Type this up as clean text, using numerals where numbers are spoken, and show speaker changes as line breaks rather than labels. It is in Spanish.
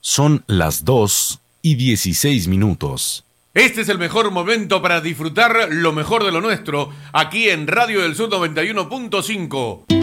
Son las 2:16.
Este es el mejor momento para disfrutar lo mejor de lo nuestro, aquí en Radio del Sur 91.5.